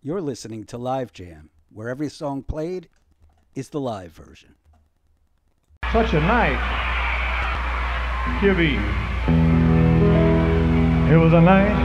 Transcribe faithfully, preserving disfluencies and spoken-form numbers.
You're listening to Live Jam, where every song played is the live version. Such a night, Q B. It was a night